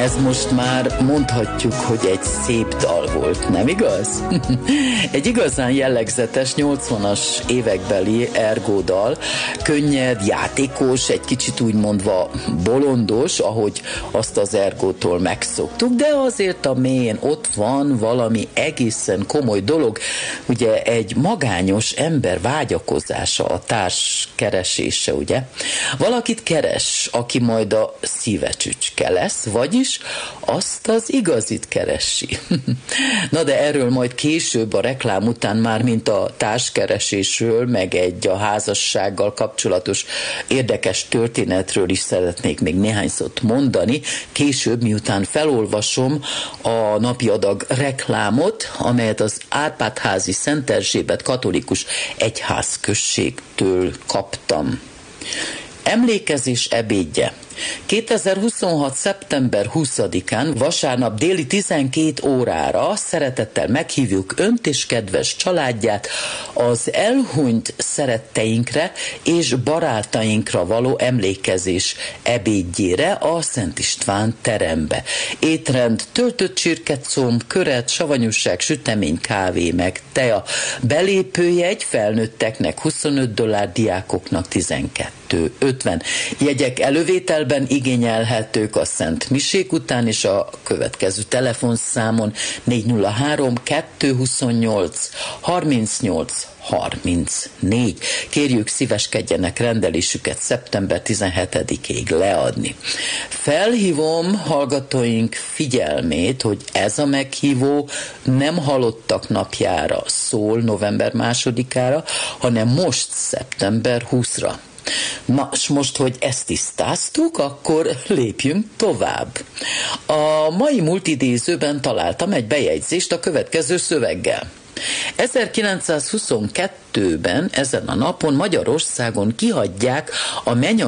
Ez most már mondhatjuk, hogy egy szép dal volt, nem igaz? Egy igazán jellegzetes 80-as évekbeli Ergo dal, könnyed, játékos, egy kicsit úgy mondva bolondos, ahogy azt az Ergótól megszoktuk, de azért a mélyén ott van valami egészen komoly dolog, ugye egy magányos ember vágyakozása, a társ keresése, ugye? Valakit keres, aki majd a szíve csücske lesz, vagyis azt az igazit keresi. Na de erről majd később a reklám után már, mint a társkeresésről, meg a házassággal kapcsolatos érdekes történetről is szeretnék még néhány szót mondani. Később, miután felolvasom a napi adag reklámot, amelyet az Árpád-házi Szent Erzsébet katolikus egyházközségtől kaptam. Emlékezés ebédje. 2026. szeptember 20-án vasárnap déli 12 órára szeretettel meghívjuk Önt és kedves családját az elhunyt szeretteinkre és barátainkra való emlékezés ebédjére a Szent István terembe. Étrend, töltött csirkecomb, köret, savanyúság, sütemény, kávé meg tea. Belépőjegy felnőtteknek $25, diákoknak $12.50. Jegyek elővételben igényelhetők a Szent Misék után, és a következő telefonszámon 403 228 38 34. Kérjük, szíveskedjenek rendelésüket szeptember 17-ig leadni. Felhívom hallgatóink figyelmét, hogy ez a meghívó nem halottak napjára szól, november 2-ára, hanem most szeptember 20-ra. Na, és most, hogy ezt tisztáztuk, akkor lépjünk tovább. A mai multidézőben találtam egy bejegyzést a következő szöveggel. 1922-ben ezen a napon Magyarországon kihagyják a